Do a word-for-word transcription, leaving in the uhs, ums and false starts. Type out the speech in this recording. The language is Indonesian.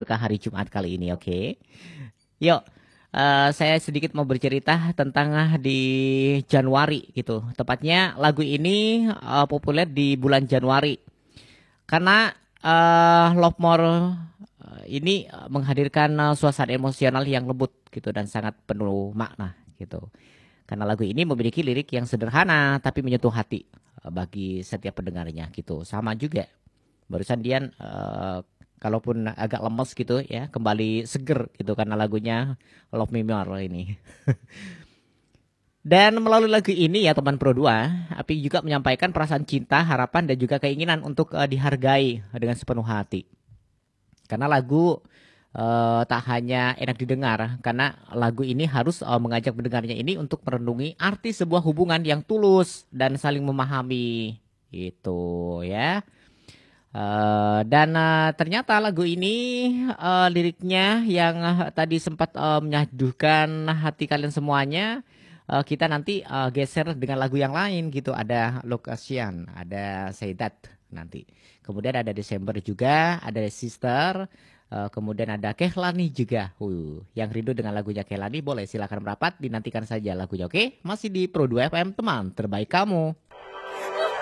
berkah hari Jumat kali ini, oke? Yuk, eh, saya sedikit mau bercerita tentang ah, di Januari gitu. Tepatnya lagu ini eh, populer di bulan Januari karena eh, Love More eh, ini eh, menghadirkan eh, suasana emosional yang lembut gitu dan sangat penuh makna gitu. Karena lagu ini memiliki lirik yang sederhana tapi menyentuh hati eh, bagi setiap pendengarnya gitu. Sama juga barusan Dian eh, kalaupun agak lemes gitu ya kembali seger gitu karena lagunya Love Me More ini. Dan melalui lagu ini ya teman Pro dua, Api juga menyampaikan perasaan cinta, harapan dan juga keinginan untuk eh, dihargai dengan sepenuh hati. Karena lagu eh, tak hanya enak didengar, karena lagu ini harus eh, mengajak pendengarnya ini untuk merenungi arti sebuah hubungan yang tulus dan saling memahami. Gitu ya. Eh, dan eh, ternyata lagu ini eh, liriknya yang eh, tadi sempat eh, menyaduhkan hati kalian semuanya, eh, kita nanti eh, geser dengan lagu yang lain gitu. Ada Lokasian, ada Say That nanti. Kemudian ada Desember juga, ada Sister, eh, kemudian ada Kehlani juga. Uh, yang rindu dengan lagunya Kehlani boleh silakan merapat, dinantikan saja lagunya. Oke, masih di Pro dua F M teman terbaik kamu.